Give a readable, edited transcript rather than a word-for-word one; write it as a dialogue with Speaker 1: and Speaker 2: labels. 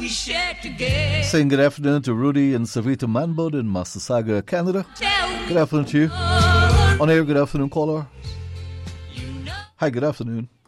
Speaker 1: we share together.
Speaker 2: Saying good afternoon to Rudy and Savita Manbod in Mississauga, Canada. Good afternoon to you. On air, good afternoon, caller. Hi, good afternoon.